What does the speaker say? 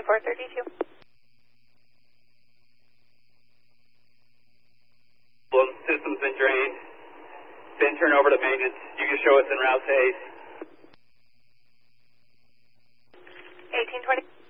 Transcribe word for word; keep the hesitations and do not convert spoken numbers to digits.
twenty-four thirty-two. Well, system's been drained. Been turned over to maintenance. You can show us en route to A C E. eighteen twenty.